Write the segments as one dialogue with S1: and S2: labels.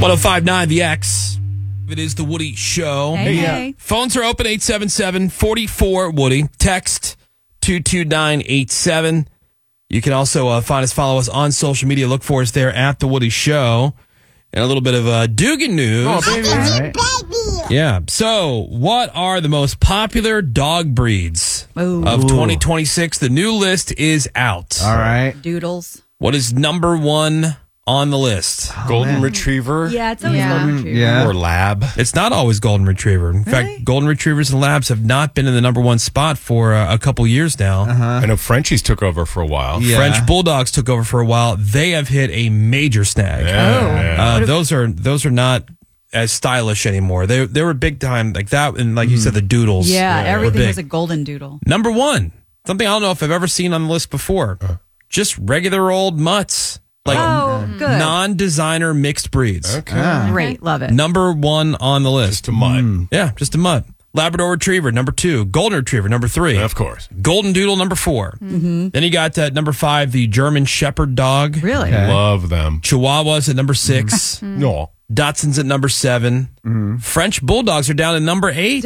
S1: 1059 The X. It is the Woody Show.
S2: Hey.
S1: Phones are open 877-44-WOODY. Text 22987. You can also follow us on social media. Look for us there at the Woody Show. And a little bit of Dugan news.
S2: Oh, baby. Right.
S1: Yeah. So, what are the most popular dog breeds of 2026? The new list is out.
S2: All right.
S3: Doodles.
S1: What is number one on the list?
S4: Golden Retriever?
S3: Yeah, it's always Golden Retriever.
S2: Yeah.
S4: Or Lab?
S1: It's not always Golden Retriever. In fact, Golden Retrievers and Labs have not been in the number one spot for a couple years now.
S4: I know Frenchies took over for a while.
S2: Yeah.
S1: French Bulldogs took over for a while. They have hit a major snag. Those are not as stylish anymore. They were big time like that, and like you said, the Doodles.
S3: Yeah,
S1: were
S3: everything
S1: big.
S3: was a golden doodle.
S1: Number one, something I don't know if I've ever seen on the list before. Just regular old mutts. Like
S3: Good.
S1: non-designer mixed breeds.
S4: Okay.
S3: Great. Love it.
S1: Number one on the list.
S4: Just a mutt.
S1: Yeah, just a mutt. Labrador Retriever, number 2. Golden Retriever, number 3.
S4: Of course.
S1: Golden Doodle, number 4. Then you got number 5, the German Shepherd Dog.
S3: Really?
S2: Okay.
S4: Love them.
S1: Chihuahuas at number 6.
S4: No.
S1: Dachshunds at number 7. French Bulldogs are down at number 8.
S2: Oh,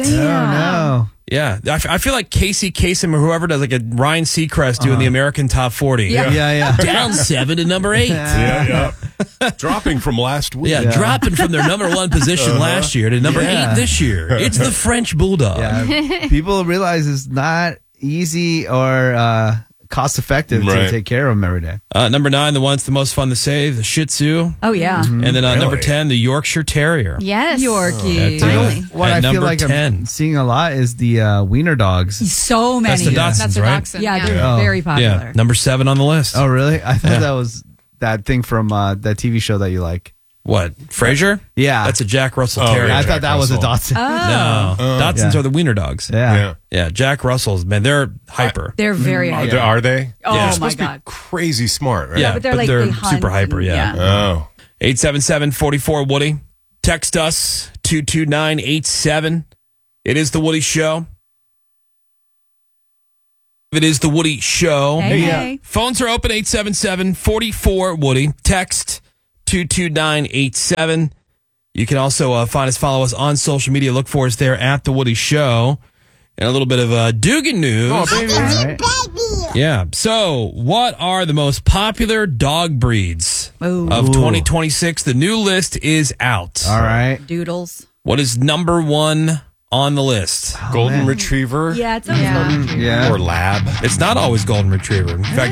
S2: no.
S1: Yeah, I feel like Casey Kasem or whoever does like a Ryan Seacrest doing the American Top 40.
S2: Yeah.
S1: Down 7 to number 8.
S4: Yeah. Dropping from last week.
S1: Yeah, dropping from their number 1 position last year to number 8 this year. It's the French Bulldog.
S2: Yeah. People realize it's not easy or cost effective to take care of them every day.
S1: Number 9, the one that's the most fun to say, the Shih Tzu.
S3: Oh, yeah.
S1: And then number
S4: Really?
S1: 10, the Yorkshire Terrier.
S5: Yes.
S3: Yorkie.
S5: Finally.
S2: What
S1: At
S2: I feel
S1: number
S2: like
S1: 10.
S2: I'm seeing a lot is the wiener dogs.
S3: So many.
S1: That's the Dachshunds,
S5: That's a
S1: right?
S5: dachshund.
S3: Yeah, they're
S2: Yeah.
S3: very popular.
S1: Yeah, number 7 on the list.
S2: Oh, really? I thought that was that thing from that TV show that you like.
S1: What, Frasier?
S2: Yeah.
S1: That's a Jack Russell
S4: Oh,
S1: Terrier.
S2: I
S4: Jack
S2: thought that was a
S4: Russell.
S2: Dotson.
S1: No, Dachshunds
S2: Yeah.
S1: are the wiener dogs.
S2: Yeah.
S1: Yeah, Jack Russells, man, they're hyper.
S3: They're very hyper.
S4: Are they?
S3: Oh,
S4: They're
S3: my
S4: supposed to
S3: God.
S4: be crazy smart, right?
S1: Yeah,
S3: but they're
S1: but
S3: like
S1: they're
S3: they hunt
S1: super hyper,
S3: and-
S1: yeah.
S4: Oh.
S1: 877-44-WOODY. Text us, 22987. It is the Woody Show. It is the Woody Show.
S3: Hey.
S1: Phones are open, 877-44-WOODY. Text 22987. You can also follow us on social media. Look for us there at the Woody Show. And a little bit of Dugan news.
S2: Oh, baby. Right.
S1: Yeah. So, what are the most popular dog breeds of 2026? The new list is out.
S2: All right.
S3: Doodles.
S1: What is number one on the list?
S4: Golden Retriever?
S3: Yeah, it's always
S5: Yeah.
S3: Golden Retriever.
S2: Yeah.
S4: Or Lab?
S1: It's not always Golden Retriever. In fact,